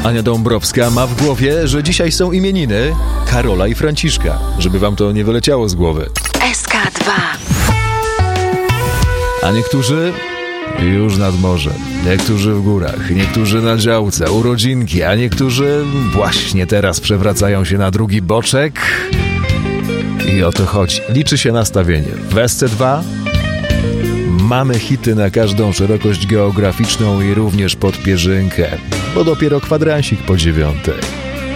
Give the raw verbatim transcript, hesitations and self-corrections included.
Ania Dąbrowska ma w głowie, że dzisiaj są imieniny Karola i Franciszka, żeby wam to nie wyleciało z głowy. S K dwa. A niektórzy już nad morzem, niektórzy w górach, niektórzy na działce, urodzinki, a niektórzy właśnie teraz przewracają się na drugi boczek. I o to chodzi. Liczy się nastawienie. W S C dwa mamy hity na każdą szerokość geograficzną i również pod pierzynkę, bo dopiero kwadransik po dziewiątej.